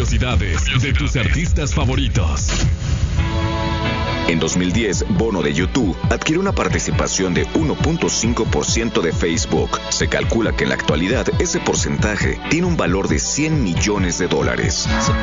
Curiosidades de tus artistas favoritos. En 2010, Bono de YouTube adquiere una participación de 1.5% de Facebook. Se calcula que en la actualidad ese porcentaje tiene un valor de $100 millones.